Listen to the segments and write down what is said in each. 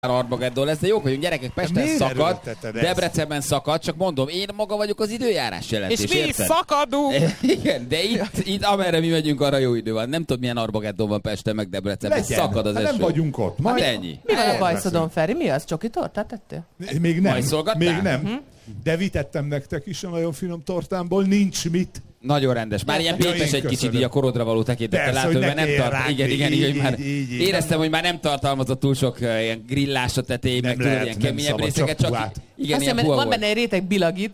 Armageddon lesz, de jók vagyunk, gyerekek, Pesten szakad, Debrecenben szakad, csak mondom, én maga vagyok az időjárás jelentés. És mi érted? szakadunk! Igen, de itt amerre mi megyünk, arra jó idő van. Nem tudom, milyen Armageddon van Pesten, meg Debrecenben. Szakad az eső. Nem vagyunk ott. Majd ennyi. Mi van a bajszodon, Feri? Mi az? Csoki tortát tettél? Még nem. Még nem. De vitettem nektek is a nagyon finom tortámból, nincs mit. Nagyon rendes. Már ilyen pépes egy kicsit így a korodra való tekintettel látod, mert nem tart. Igen, éreztem, hogy már nem tartalmazott túl sok ilyen grillás a tetején, meg tudod, ilyen keményebb részeket, csak igen, ilyen van benne egy réteg bilagit.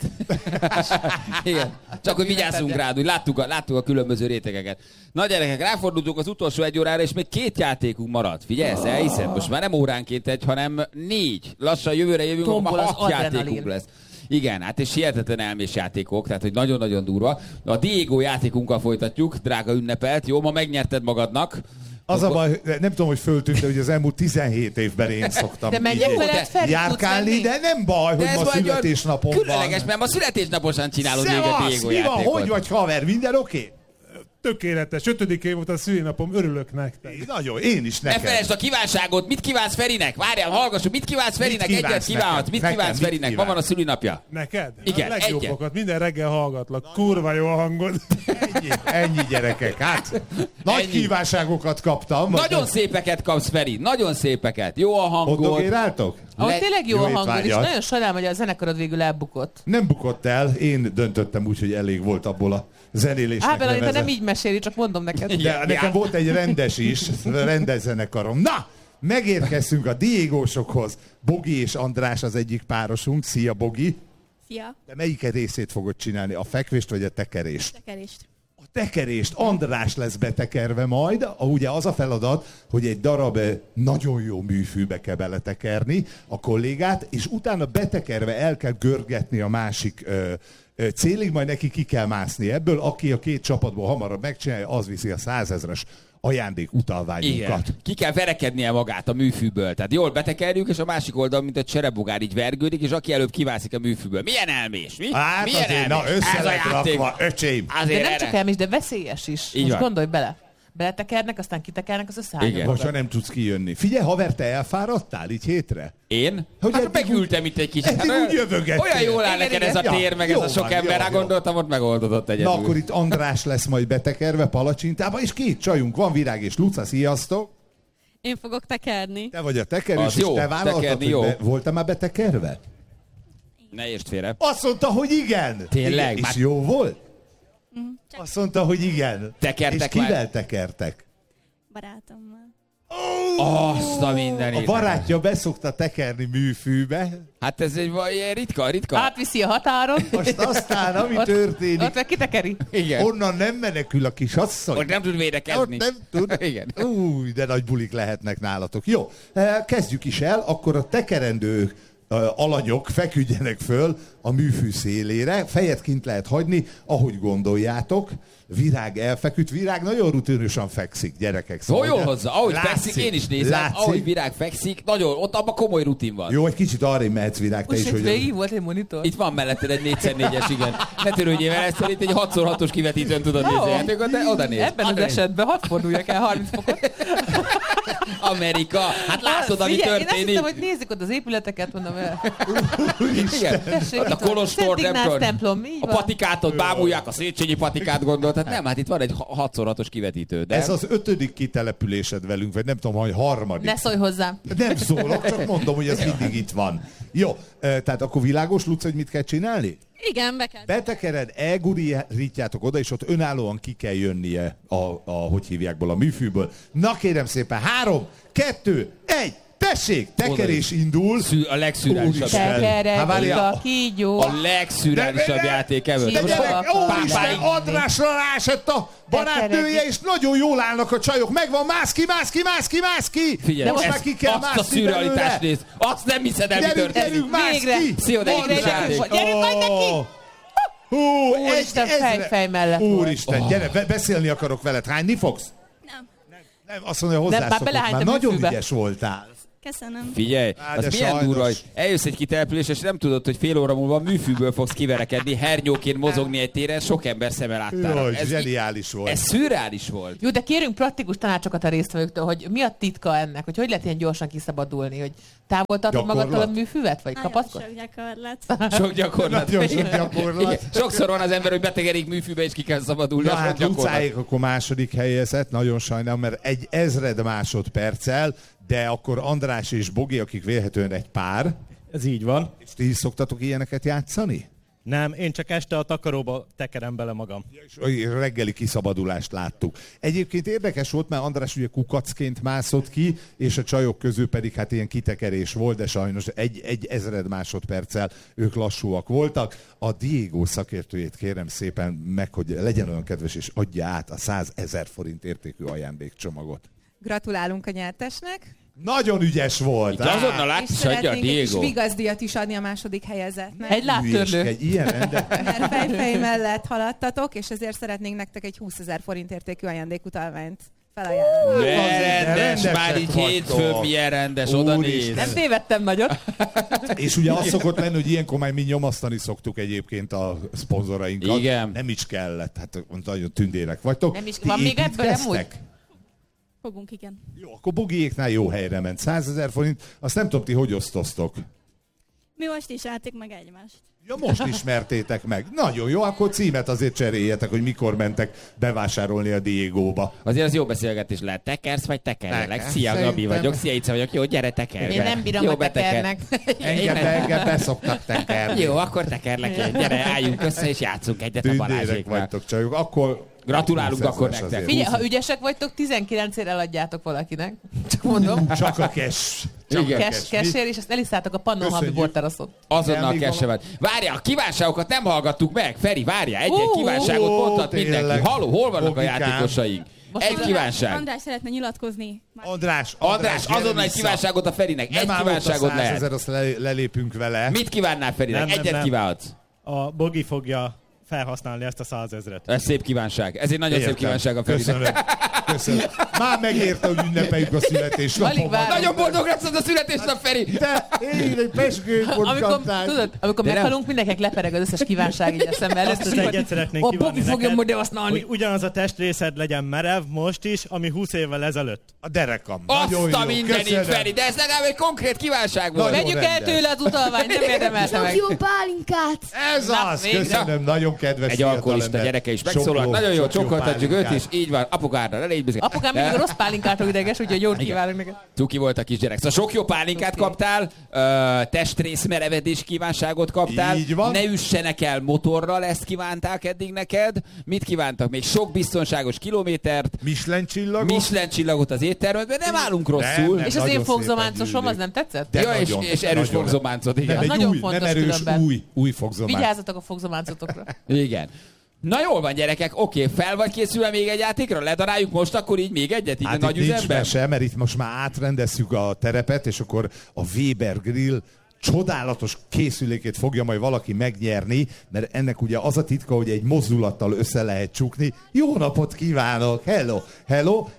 Igen. Csak hogy vigyázzunk rád, úgy láttuk a különböző rétegeket. Na gyerekek, ráfordultunk az utolsó 1 órára, és még 2 játékunk maradt. Figyelsz, elhiszed? Most már nem óránként 1, hanem 4. Lassan jövőre jövünk, akkor már 6 játékunk lesz. Igen, hát és hihetetlen elmés játékok, tehát hogy nagyon-nagyon durva. A Diego játékunkkal folytatjuk, drága ünnepelt. Jó, ma megnyerted magadnak. Az a baj, nem tudom, hogy föltűnt, hogy az elmúlt 17 évben én szoktam de járkálni, de nem baj, hogy ma születésnapom van. Különleges, mert ma születésnaposan csinálod még a Diego játékot. Mi van, hogy vagy haver, minden oké? Tökéletes. 5. év volt a szülinapom, örülök nektek. Nagyon, én is neked. Ne felejtsd a kívánságot, mit kívánsz Ferinek? Várjál, hallgassuk, mit kívánsz Ferinek? Egyet kívánhatsz, mit kívánsz Ferinek? Ma van a szülinapja. Neked? Igen, a legjobbakat, minden reggel hallgatlak. Kurva jó a hangod. Ennyi gyerekek, hát. Nagy kívánságokat kaptam. Nagyon szépeket kapsz, Feri, nagyon szépeket. Jó a hangod. Oddogéráltok? Tényleg jó a hangod, és nagyon sajnálom, hogy a zenekarod végül elbukott. Nem bukott el, én döntöttem úgy, hogy elég volt abból a zenélésnek. Te nem így meséli, csak mondom neked. De nekem volt egy rendes is, rendes zenekarom. Na, megérkeztünk a Diegósokhoz. Bogi és András az egyik párosunk. Szia, Bogi! Szia! De melyiket részét fogod csinálni? A fekvést vagy a tekerést? A tekerést. A tekerést. András lesz betekerve majd. Ugye az a feladat, hogy egy darab nagyon jó műfűbe kell beletekerni a kollégát, és utána betekerve el kell görgetni a másik célig, majd neki ki kell mászni ebből. Aki a 2 csapatból hamarabb megcsinálja, az viszi a 100 000-es ajándék utalványunkat. Igen. Ki kell verekednie magát a műfűből. Tehát jól betekerjük, és a másik oldal, mint a cserebogár, így vergődik, és aki előbb kivászik a műfűből. Milyen elmés? Mi? Hát milyen azért, elmés? na össze lett rakva, öcsém. De nem csak elmés, de veszélyes is. Így most van. Gondolj bele. Beletekernek, aztán kitekernek, az összeállnak. Most már nem tudsz kijönni. Figyelj, haver, te elfáradtál így hétre? Én? Hogy hát megültem itt egy kicsit. Eddig úgy jövögettél. Olyan jól áll neked ez a tér, meg ez a sok ember. Rá gondoltam, ott megoldodott egyedül. Na akkor itt András lesz majd betekerve palacsintába, és 2 csajunk van, Virág és Luca, sziasztok! Én fogok tekerni. Te vagy a tekerős, az és jó, te vállaltad, hogy jó. Voltál már betekerve? Ne értsd félre. Azt mondta, hogy igen! Tényleg? És jó volt? Azt mondta, hogy igen. Tekertek és kivel már? tekertek? Barátommal. Azt a mindenit. A barátja beszokta tekerni műfűbe. Hát ez egy ritka. Átviszi a határon. Most aztán, ami történik. Ott meg kitekeri. Igen. Onnan nem menekül a kis asszony. Ott nem tud védekezni. Ott nem tud. Igen. Új, de nagy bulik lehetnek nálatok. Jó, kezdjük is el. Akkor a tekerendő alanyok feküdjenek föl a műfű szélére. Fejet kint lehet hagyni, ahogy gondoljátok. Virág elfeküdt. Virág nagyon rutinősen fekszik, gyerekek. Szóval jól hozza. Ahogy látszik, fekszik, én is nézem. látszik. Ahogy Virág fekszik, nagyon, ott abban komoly rutin van. Jó, egy kicsit arrébb mehetsz, Virág, te is, Most hogy... végig volt egy monitor. Itt van melletted egy 4x4-es, igen. Ne törődjél vele, ezt itt egy 6x6-os kivetítőn tudod nézni a játékot, de oda néz. Ebben az esetben hadd forduljak el 30 fokot. Amerika, hát látod, ami Figyelj, történik. én azt hittem, hogy nézzük ott az épületeket, mondom el. Igen. Tessék, Ott a Kolostor, nem tudom. templom, így A van. patikát ott bámulják, a Széchenyi patikát gondolt. Hát nem, hát itt van egy 6x6-os kivetítő. De... Ez az 5. kitelepülésed velünk, vagy nem tudom, hogy 3. Ne szólj hozzám. Nem szólok, csak mondom, hogy ez mindig itt van. Jó, tehát akkor világos, Luc, hogy mit kell csinálni? Igen, be kell. Betekered, elgurítjátok oda, és ott önállóan ki kell jönnie hogy hívjákból, a műfűből. Na kérem szépen, 3, 2, 1, tessék, tekerés indul. A legszürreálisabb. Tekeredik a kígyó. A legszürreálisabb játék ever. De gyerek, úristen, Andrásra ráesett a barátnője, és nagyon jól állnak a csajok. Megvan, mász ki! Figyelj, most már ki kell azt a mászni szürrealitást belőle. nézd. Azt nem hiszed el, mi történik. Gyerünk, mász ki! Pszichodelikus játék. Gyerünk majd neki! Úristen, fej mellett Úristen, gyere, beszélni akarok veled. Hányni fogsz? Nem. Nem, azt mondja, hozzászokott. Már nagyon ügyes voltál. Köszönöm. Figyelj, Á, az de milyen sajnos. durva, hogy eljössz egy kitelepülés, és nem tudod, hogy fél óra múlva műfűből fogsz kiverekedni, hernyóként mozogni egy téren, sok ember szeme láttára. Jaj, zseniális volt. Ez szürreális volt. Jó, de kérünk praktikus tanácsokat a résztvevőktől, hogy mi a titka ennek, hogy lehet ilyen gyorsan kiszabadulni, hogy távol tartod Gyakorlat? magadtól a műfüvet, vagy Nagyon kapaszkod? sok gyakorlat. Sok gyakorlat. Nagyon sok gyakorlat. Igen. Sokszor van az ember, hogy betegerik műfűbe, és ki kell szabadulni. Na a sok hát gyakorlat. Lucáék akkor második helyezett, nagyon sajnálom, mert 1000 másodperccel, de akkor András és Bogi, akik vélhetően egy pár, Ez így van. és ti is szoktatok ilyeneket játszani? Nem, én csak este a takaróba tekerem bele magam. És reggeli kiszabadulást láttuk. Egyébként érdekes volt, mert András ugye kukacként mászott ki, és a csajok közül pedig hát ilyen kitekerés volt, de sajnos egy 1000 másodperccel ők lassúak voltak. A Diego szakértőjét kérem szépen meg, hogy legyen olyan kedves, és adja át a 100 000 forint értékű ajándékcsomagot. Gratulálunk a nyertesnek. Nagyon ügyes volt! Itt azonnal át És is adja a szeretnénk egy kis Diego. vigazdíjat is adni a második helyezetnek. Egy láttörlő. Egy ilyen rende... Mert fejfej mellett haladtatok, és ezért szeretnénk nektek egy 20 000 forint értékű ajándékutalványt felajánlani. Ne rendes, rendesek már így vagytok. hétfőn milyen rendes, oda Úristen. néz. Nem tévedtem nagyot. És ugye az szokott lenni, hogy ilyenkor már mi nyomasztani szoktuk egyébként a szponzorainkat. Igen. Nem is kellett, hát nagyon tündérek vagytok. Nem is- Ti van még ebből építkeztek? Fogunk, igen. Jó, akkor Bogiéknál jó helyre ment. 100 000 forint, azt nem tudom, ti hogy osztoztok. Mi most is álltuk meg egymást. Ja, most ismertétek meg. Nagyon jó, akkor címet azért cseréljetek, hogy mikor mentek bevásárolni a Diegóba. Azért az jó beszélgetés lehet. Tekersz vagy tekerlek? Tekersz. Szia, Gabi Szerintem- vagyok. Szia, Ica vagyok. Jó, gyere, tekerj. Én nem bírom Jó, a beteker. tekernek. Engem beszoktak tekerni. Jó, akkor tekerlek én. Gyere, álljunk össze, és játszunk egyet a Tündérek Balázséknál. vagytok, csajok. Akkor Gratulálunk 20 akkor ezres nektek. azért. Figyelj, ha ügyesek vagytok, 19-ért eladjátok valakinek. Csak mondom. Csak a cash. Csak Igen. a cash. Kessér, és ezt eliszálltok a Pannonhalmi Köszönjük. borteraszon. Azonnal Még kesevet. Várjál, a kívánságokat nem hallgattuk meg. Feri, várjál, egy kívánságot ó, mondhat tényleg. mindenki. Halló, hol vannak a Bogikám. játékosaink? Egy kívánság. András szeretne nyilatkozni. András, András, azonnal egy kívánságot a Ferinek. Egy kívánságot lehet. lehet. Azt lelépünk vele. Mit kívánnál Ferinek? Nem, Egyet nem. kívánhatsz. A Bogi fogja felhasználni ezt a 100 000-et. Ez szép kívánság. Ez egy nagyon Értem. szép kívánság a Ferinek. Köszönöm. Köszönöm. Már megérte, hogy ünnepeljük a Alig születésnapomat. várom. Nagyon boldog lesz az a születésnap, Feri! De én egy peskőt Amikor, tudod, amikor De nem. meghalunk, mindenkinek lepereg az összes kívánság így a szembe előtt. Azt az egyet szeretnénk A kívánni Bogi fogja neked, majd használni. hogy ugyanaz a testrészed legyen merev most is, ami 20 évvel ezelőtt. A derekam. Nagyon Azt a jó. mindenit, Köszönöm. Feri, de ez legalább egy konkrét kívánság volt. Nagyon Vegyük el rendes. tőle az utalványt, nem érdemelte meg. Jó pálinkát! Ez Na, az. végre. Köszönöm. Nagyon kedves Egy alkoholista fiatalember. gyereke is Sok megszólalt. jó- Nagyon jó, sok csokoltatjuk őt pálinkát. is. Így van, apukára, ne légy büszke. Apukám mindig a rossz pálinkától ideges, úgyhogy jót kívánok neked. Cuki volt a kisgyerek. Szóval sok jó pálinkát kaptál, testrész merevedés kívánságot kaptál. Így van. Ne üssenek el motorral, ezt kívánták eddig neked. Mit kívántak? Még sok biztonságos kilométert, Michelin csillagot. Michelin csillagot az éttermedben, nem állunk rosszul. nem. És az én Nagyon fogzománcosom, szépen az nem tetszett? De Ja, nagyon, és erős nagyon. fogzománcod, igen. Nem, egy nagyon új, fontos nem erős, különben. új fogzománc. Vigyázzatok a fogzománcotokra. Igen. Na jól van, gyerekek, oké, fel vagy készülve még egy játékra? Ledaráljuk most akkor így még egyet, így Hát a nagy itt nincs üzemben? mese, mert itt most már átrendezzük a terepet, és akkor a Weber Grill csodálatos készülékét fogja majd valaki megnyerni, mert ennek ugye az a titka, hogy egy mozdulattal össze lehet csukni. Jó napot kívánok! Hello! Hello!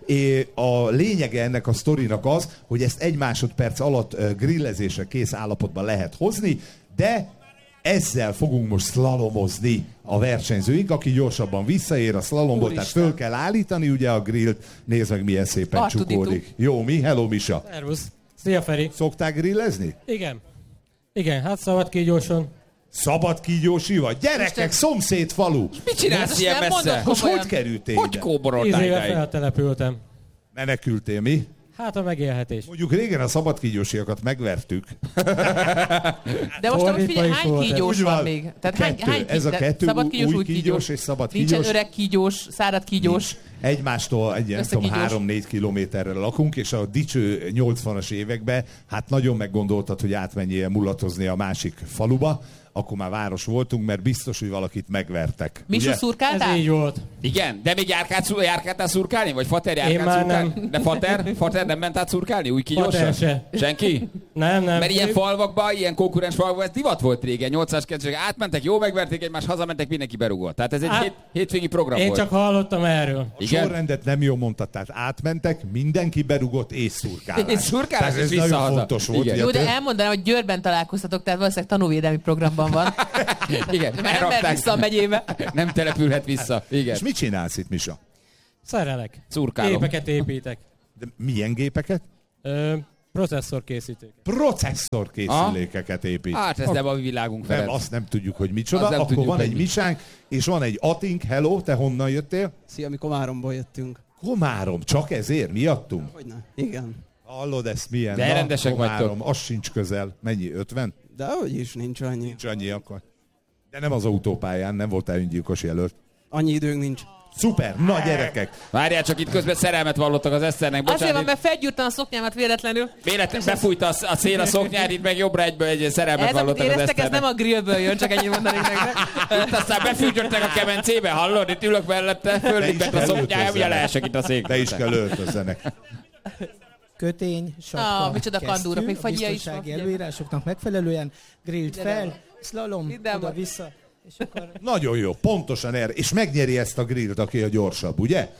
A lényege ennek a sztorinak az, hogy ezt 1 másodperc alatt grillezésre kész állapotban lehet hozni, de ezzel fogunk most szlalomozni a versenyzőink, aki gyorsabban visszaér a szlalomból, tehát föl kell állítani ugye a grillt, nézd meg milyen szépen Artuditu. csukódik. Jó, mi? Hello, Misa. Szervusz. Szia, Feri. Szoktál grillezni? Igen. Igen, hát szabad kígyóson. Szabad kígyósi vagy? Gyerekek, szomszéd falu! Mit csinálsz Ezt ilyen nem messze? mondod Most komolyan. hogy kerültél Hogy ide? 10 kóborodtál éve ideig? feltelepültem. Menekültél mi? Hát a megélhetés. Mondjuk régen a szabad kígyósiakat megvertük. De most Fordítva is hány volt ez. kígyós Úgy van van. még? Tehát Kettő. Ez a de kettő, szabad kígyós, új új kígyós kígyós. és szabad Nincsen kígyós. öreg kígyós, szárad kígyós. Egymástól egy, nem tudom, Összekígyós. 3-4 kilométerre lakunk, és a dicső 80-as években hát nagyon meggondoltad, hogy átmenjél mulatozni a másik faluba, akkor már város voltunk, mert biztos, hogy valakit megvertek. Misu Ugye? Ez szurkáltál? így volt. Igen, de még járkáltál szurkálni? Vagy Fater járkált már szurkálni? nem. De Fater nem ment át szurkálni? Új kígyósra? Fater se. Senki? Nem. Mert ilyen falvakban, ilyen konkurens falvakban, ez divat volt régen, 800 átmentek, jó megverték egymást, hazamentek, mindenki berúgott. Tehát ez egy Á- hétvégi program Én volt. csak hallottam erről. sorrendet nem jól mondtad, tehát átmentek, mindenki berugott és szurkálás. És szurkálás, Tehát ez és nagyon visszahaza. fontos volt. Igen. Jó, de elmondanám, hogy Győrben találkoztatok, tehát valószínűleg tanúvédelmi programban van. Igen, Nem mehet elrakták. vissza a megyébe. Nem települhet vissza. Igen. És mit csinálsz itt, Misa? Szerelek. Szurkálom. Gépeket építek. De milyen gépeket? Processzorkészítőket. Processzorkészülékeket épít. Hát ez nem a mi világunk, Nem, Ferenc. azt nem tudjuk, hogy micsoda. Azt nem Akkor tudjuk, van hogy egy mi. Misánk, és van egy Atink. Hello, te honnan jöttél? Szia, mi Komáromból jöttünk. Komárom, csak ezért miattunk? Hogyne? Igen. Hallod ezt milyen? De rendesek Komárom, vagytok. az sincs közel. Mennyi, 50? De hogy is nincs annyi. Nincs annyi akkor. De nem az autópályán, nem voltál öngyilkos jelölt. Annyi időnk nincs. Szuper, na gyerekek! Várjál csak, itt közben szerelmet vallottak az Eszternek. Azért van, Bocsánat, mert felgyúrtam a szoknyámat véletlenül. véletlenül befújta a szél a szoknyát, itt meg jobbra egyből egy szerelmet Ez, amit vallottak az éreztek, ez Eszternek. nem a grillből jön, csak ennyit mondanék nektek. Itt aztán befűgyöttek a kemencébe, hallod? Itt ülök mellette, föllibbent a kell szoknyája, ugye öltözzenek. leesek itt a szék. Te is kell öltözzenek. Kötény, sapka, micsoda kandúrok, még a fagyja is biztonsági van. előírásoknak megfelelően, grillt fel, slalom, Mindenben. oda-vissza, és akkor Nagyon jó, pontosan erre. És megnyeri ezt a grillt, aki a gyorsabb, ugye?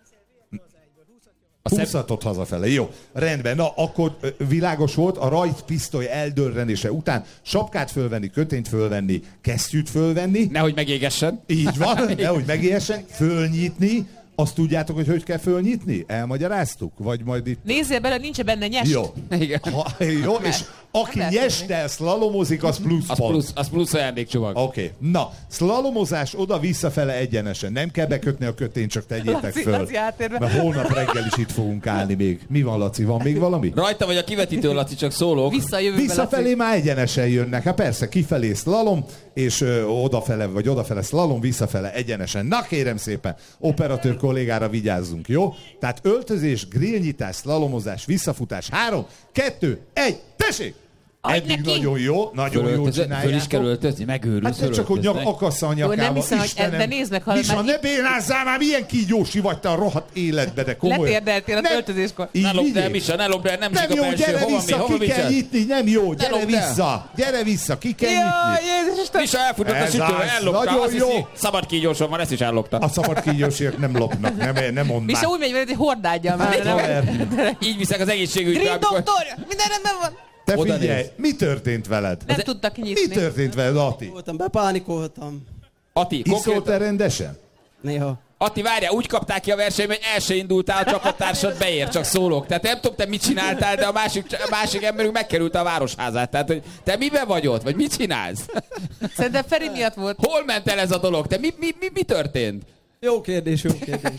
Húzhatod hazafele, jó. Rendben, na akkor világos volt, a rajtpisztoly eldörrenése után sapkát fölvenni, kötényt fölvenni, kesztyűt fölvenni. Nehogy megégessen. Így van, nehogy megéljessen, fölnyitni. Azt tudjátok, hogy kell fölnyitni? Elmagyaráztuk? Vagy majd itt... Nézzél bele, nincs benne nyest. Jó. Igen. Jó, és aki lehet nyestel szlalomozik, az plusz pont. Az plusz ajándékcsomag. Oké. Na, szlalomozás oda-visszafele egyenesen. Nem kell bekötni a kötényt, csak tegyétek Laci, föl. Laci háttérben. Mert holnap reggel is itt fogunk állni még. Mi van, Laci? Van még valami? Rajta vagy a kivetítő, Laci, csak szólok. Visszajövünk Visszafelé már egyenesen jönnek. Hát persze, kifelé szlalom, és odafele szlalom, visszafele egyenesen. Na kérem szépen, operatőr kollégára vigyázzunk, jó? Tehát öltözés, grillnyitás, szlalomozás, visszafutás. 3, 2, 1, tessék! Eddig nagyon jó, nagyon jól Föl is kell csináljátok. öltözni, megőrülsz. Hát te csak, hogy akasz a Jó, nem nyakába. hiszem, hogy Istenem. de nézd meg, ha Misa, már ne bénázzál már, milyen kígyósi vagy te a rohadt életbe, de komolyan. letérdeltél az Nem. öltözéskor. Így Ne lopd el, vigyél. Misa, ne lopd el, nem Nem zsig a jó, belső. gyere Hova mi, vissza, hova ki kell viccel? nyitni, nem jó, gyere lopd el. vissza, ki kell Jaj, nyitni. Jézus Isten! Misa elfutott a Ez sütővel, az, ellopta. nagyon Azt hiszi, jó. szabad kígyóson van, ezt is ellopta. A szabad kígyósiak nem lopnak, nem mondd Misa már. úgy megy veled, hogy hordágyal már. nem? Így viszek az egészségügybe, Grill amikor... doktor! Minden rendben van! Te Oda figyelj, néz. mi történt veled? Nem tudtak Mi nyitni. történt veled, Ati? Voltam, bepánikoltam. Ati, Iszol te konkrétan... rendesen? Néha. Ati, várjál, úgy kapták ki a versenyben, hogy el se indultál, a csapattársad beér, csak szólok. Tehát nem tudom, te mit csináltál, de a másik emberünk megkerült a városházát. Tehát, hogy te miben vagy ott, vagy mit csinálsz? Szerintem Feri miatt volt. Hol ment el ez a dolog? Te mi történt? Jó kérdés, jó kérdés.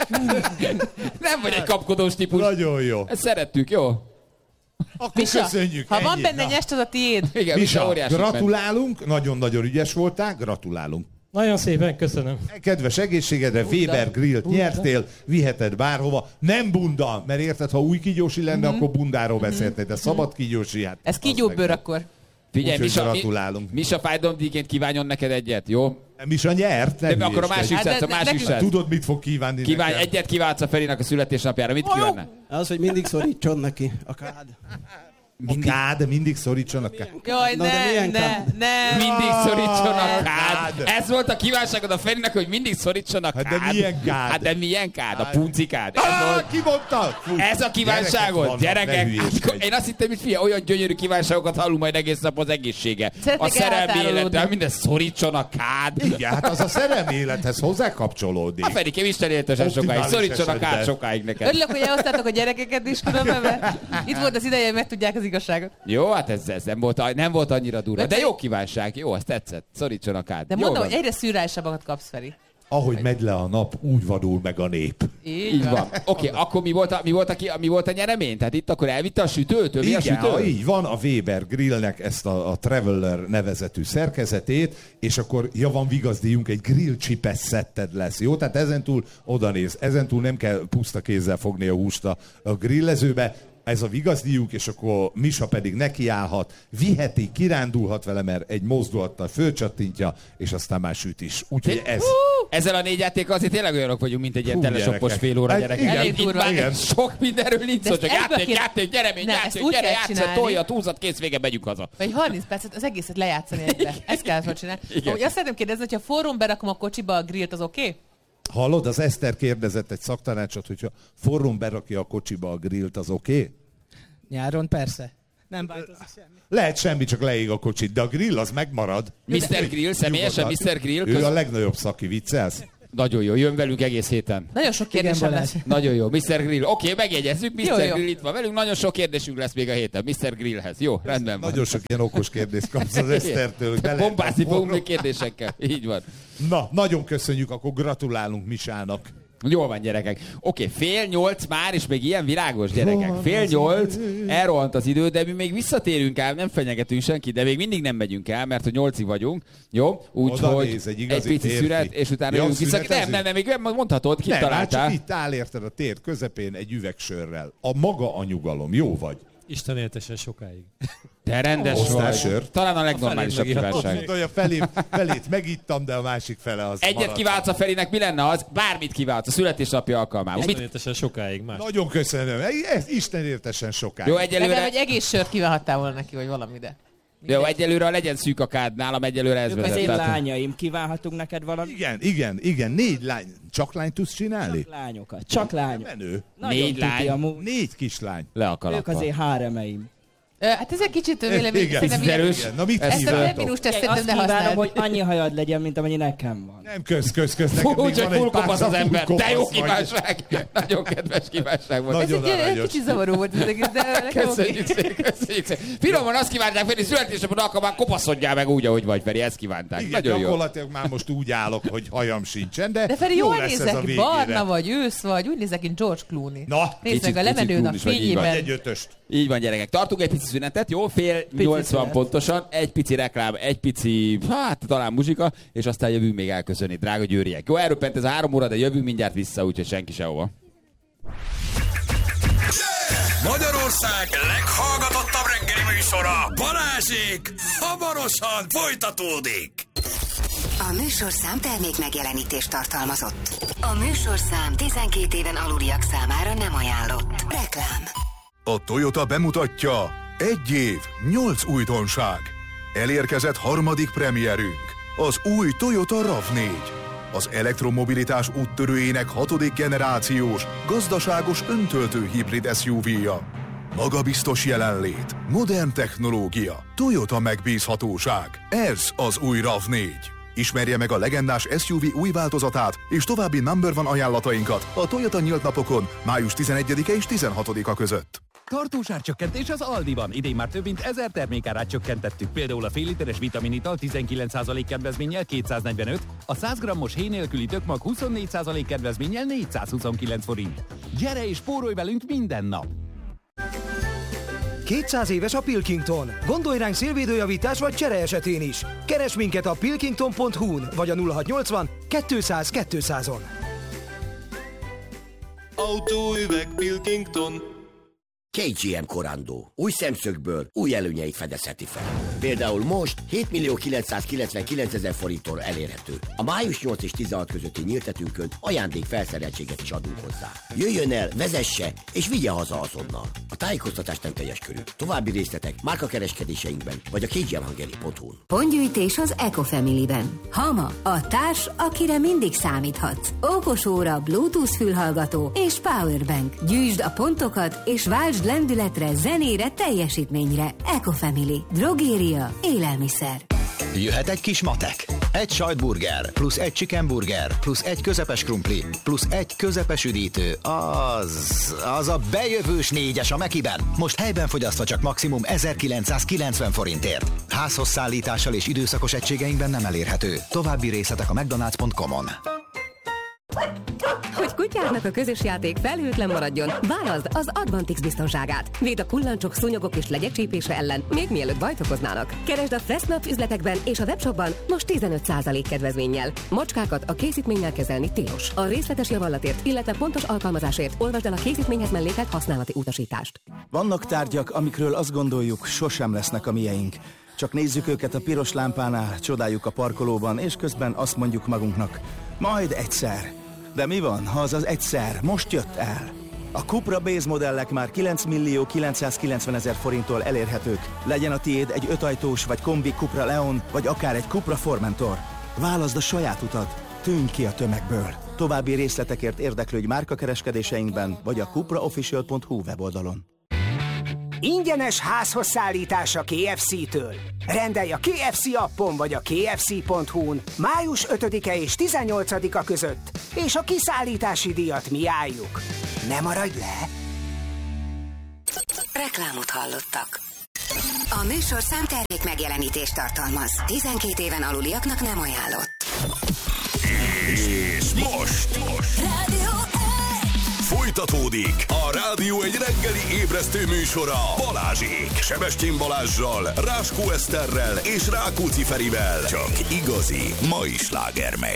Nem vagy egy kapkodós típus. Nagyon jó. Ezt szerettük, jó? Akkor Misa, köszönjük. ha van ennyi. benne Na. nyest, az a tiéd. Igen, Misa, óriási ment. gratulálunk, nagyon-nagyon ügyes voltál, gratulálunk. Nagyon szépen köszönöm. Kedves egészségedre, Weber Grillt nyertél, viheted bárhova. Nem bunda, mert érted, ha új kígyósi lenne, akkor bundáról beszéltél, de szabad kígyósi, hát... Ez az kígyóbőr meg- akkor. Figyelj, Úgyhogy Misa, gratulálunk. Misa fájdalomdíjként kívánjon neked egyet, jó? Misa nyert, nem De akkor a hülyeskedj. másik Hát srác, a de- másik nekünk- srác. Tudod, mit fog kívánni Kívánj, nekem? egyet kívánsz a Ferinak a születésnapjára. Mit kívánna? Az, hogy mindig szorítson neki a kád. A kád, mindig szorítson a kád. Jaj, Na, de milyen kád? ne. Mindig szorítson a kád. kád. Ez volt a kívánságod a Ferinek, hogy mindig szorítson a Hát kád. de milyen kád? Hát de milyen kád? A puncikád. Ez volt. Ki mondta? Fú, Ez a kívánságod, vannak, ne gyerekek! hülyéskedj. Hát, én azt hittem, hogy fia, olyan gyönyörű kívánságokat hallunk majd egész nap az egészsége. Szeretnék A szerelmi elhatárolódni. élete, minden szorítson a kád. Igen, hát az a szerelmi élethez hozzá kapcsolódik. A Ferikém, Isten éltesen sokáig. Optimális Szorítson a kád esetben. sokáig neked. Örülök, hogy elhoztátok a gyerekeket is, különben, mert itt volt az ideje, hogy megtudják az igazságot. Jó, hát ez nem volt annyira durva. De jó kívánság, jó, azt tetszett. Szorítson a kád. De Jó mondom, van. hogy egyre szürreálisabbakat kapsz, Feri. Ahogy megy le a nap, úgy vadul meg a nép. Így van. Oké, akkor mi volt a nyeremény? Tehát itt akkor elvitte a sütőt? Ő mi a Igen, sütő? így van, a Weber Grillnek ezt a Traveler nevezetű szerkezetét, és akkor van vigazdíjunk, egy grill csipes szetted lesz, jó? Tehát ezentúl odanéz, ezentúl nem kell puszta kézzel fogni a húst a grillezőbe, ez a vigazdíjunk, és akkor Misa pedig nekiállhat, viheti, kirándulhat vele, mert egy mozdulattal fölcsattintja, és aztán már süt is. Úgyhogy ez... Ezzel a 4 játékkal azért tényleg olyanok vagyunk, mint egy ilyen Hú, telesoppos gyerekek. fél óra, Hát gyerekek. igen, Itt durva. már igen. sok mindenről nincs szó, ezt csak ebből kéne- játék, Nem, ezt úgy gyere, kell játsz, csinálni. tolja, túlzat, kész, vége, megyünk haza. Vagy 30 percet az egészet lejátszani egybe. Ezt kell csinálni. Igen. Úgy azt szeretném kérdezni, hogyha forrón berakom a kocsiba a grillt, az oké? Hallod, az Eszter kérdezett egy szaktanácsot, hogyha forrón berakja a kocsiba a grillt, az oké? Nyáron persze. Nem változik semmi. Lehet semmi, csak leég a kocsit, de a grill az megmarad. Mr. Grill, személyesen Mr. Grill. Ő a legnagyobb szaki, viccelsz? Nagyon jó, jön velünk egész héten. Nagyon sok kérdésem lesz. Nagyon jó, Mr. Grill. Oké, megjegyezzük, Mr. Jó. Grill itt van velünk, nagyon sok kérdésünk lesz még a héten, Mr. Grillhez. Jó, rendben van. Nagyon sok ilyen okos kérdést kapsz az Esztertől. Bombázni fogunk még kérdésekkel. Így van. Na, nagyon köszönjük, akkor gratulálunk Misának. Jól van, gyerekek. Oké, 7:30 már, és még ilyen világos, gyerekek. 7:30, elrohant az idő, de mi még visszatérünk el, nem fenyegetünk senki, de még mindig nem megyünk el, mert hogy 8-ig vagyunk. Jó? Úgyhogy egy pici szünet, és utána jövünk vissza. Nem, még mondhatod, kitaláltál. Nem, csak itt áll érted a tér közepén egy üvegsörrel. A maga a nyugalom, jó vagy? Isten éltesen sokáig. De rendes vagy. Talán a legnormálisabb kívánság. Mondta, hogy a felét megittam, de a másik fele az egyet maradt. kiváltsz a Felének, mi lenne az? Bármit kiváltsz a születésnapja alkalmából. Isten éltesen sokáig más. Nagyon köszönöm. Isten értesen sokáig. Jó, egyelőre... Legalább egy egész sört kívánhattál volna neki, vagy valami, de... Jó, egyelőre legyen szűk a kád, nálam egyelőre ez vezet. Az én lányaim, kívánhatunk neked valami? Igen, 4 lány. Csak lányt tudsz csinálni? Csak lányokat, csak lány. Menő. 4 lány. 4 kislány. Le a kalappal. Ők azért háremeim. Hát ez egy kicsit vélemény. Ez erős. Na mit ezt a feminust tesztet azt ne kívánom, használd. hogy annyi hajad legyen, mint amennyi nekem van. Nem, kösz. Fú, úgyhogy fullkopasz az ember. De jó kívánság. Nagyon kedves kívánság volt. Ez egy kicsit zavaró volt ez egész, de köszönjük szépen. Finoman azt kívánták, Feri, születésnapon alkalmán kopaszodjál meg úgy, ahogy vagy, Feri, ezt kívánták. Igen, nagyon jó. gyakorlatilag már most úgy állok, hogy hajam sincsen, de Feri, jó jól lesz ez a nézek ki, végére. barna vagy, ősz vagy, úgy nézek, mint George Clooney. Na, nézd meg a lemenő nap fényében. Egy ötöst. Így van, gyerekek. Tartunk egy pici szünetet, jó? 7:80 pontosan, egy pici reklám, egy pici, talán muzsika, és aztán jövünk még elköszönni, drága győriek. Jó, elröppent ez a 3 óra, de jövünk mindjárt vissza, úgyhogy senki sehova. Magyarország leghallgatottabb reggeli műsora, Balázsék, hamarosan folytatódik. A műsorszám termék megjelenítést tartalmazott. A műsorszám 12 éven aluliak számára nem ajánlott. Reklám. A Toyota bemutatja 1 év, 8 újdonság. Elérkezett harmadik premierünk, az új Toyota RAV4. Az elektromobilitás úttörőjének 6. generációs, gazdaságos öntöltő hibrid SUV-ja. Magabiztos jelenlét, modern technológia, Toyota megbízhatóság. Ez az új RAV4. Ismerje meg a legendás SUV új változatát és további number one ajánlatainkat a Toyota nyílt napokon május 11-e és 16-a között. Tartós árcsökkentés az Aldiban. Idén már több mint 1000 termékárát csökkentettük. Például a fél literes vitaminital 19% kedvezménnyel 245, a 100 grammos héj nélküli tökmag 24% kedvezménnyel 429 forint. Gyere és spórolj velünk minden nap! 200 éves a Pilkington. Gondolj ránk szélvédőjavítás vagy csere esetén is. Keresd minket a pilkington.hu-n vagy a 0680 200 200-on. Autóüveg Pilkington. KGM Corando. Új szemszögből új előnyeit fedezheti fel. Például most 7.999.000 forinttól elérhető. A május 8 és 16 közötti nyíltetünkön ajándék felszereltséget is adunk hozzá. Jöjjön el, vezesse és vigye haza azonnal. A tájékoztatás nem teljes körű. További részletek márkakereskedéseinkben vagy a kgmhungary.hu-n. Pontgyűjtés az Ecofamily-ben. Hama, a társ, akire mindig számíthatsz. Okos óra, Bluetooth fülhallgató és powerbank. Gyűjtsd a pontokat és váltsd lendületre, zenére, teljesítményre. Ecofamily. Drogéria. Élelmiszer. Jöhet egy kis matek. Egy sajtburger, plusz egy chickenburger, plusz egy közepes krumpli, plusz egy közepes üdítő. Az a bejövős 4-es a Mekiben. Most helyben fogyasztva csak maximum 1990 forintért. Házhoz szállítással és időszakos egységeinkben nem elérhető. További részletek a mcdonalds.com-on. Hogy kutyádnak a közös játék felhőtlen maradjon, válaszd az Advantix biztonságát. Véd a kullancsok, szúnyogok és legyek csípése ellen, még mielőtt bajt okoznának. Keresd a Fressnapf üzletekben és a webshopban most 15% kedvezménnyel. Macskákat a készítménnyel kezelni tilos. A részletes javallatért, illetve pontos alkalmazásért olvasd el a készítményhez mellékelt használati utasítást. Vannak tárgyak, amikről azt gondoljuk, sosem lesznek a mieink. Csak nézzük őket a piros lámpánál, csodáljuk a parkolóban, és közben azt mondjuk magunknak, majd egyszer. De mi van, ha az egyszer most jött el? A Cupra Base modellek már 9.990.000 forinttól elérhetők. Legyen a tiéd egy 5 ajtós vagy kombi Cupra Leon, vagy akár egy Cupra Formentor. Válaszd a saját utat, tűnj ki a tömegből. További részletekért érdeklődj márkakereskedéseinkben, vagy a cupraofficial.hu weboldalon. Ingyenes házhoz szállítás a KFC-től. Rendelj a KFC appon vagy a kfc.hu-n május 5-e és 18-a között, és a kiszállítási díjat mi álljuk. Ne maradj le! Reklámot hallottak. A műsorszám termék megjelenítést tartalmaz. 12 éven aluliaknak nem ajánlott. És most Rádió folytatódik a Rádió egy reggeli ébresztő műsora Balázsék. Sebestyén Balázssal, Ráskó Eszterrel és Rákóczi Ferivel. Csak igazi mai slágermek.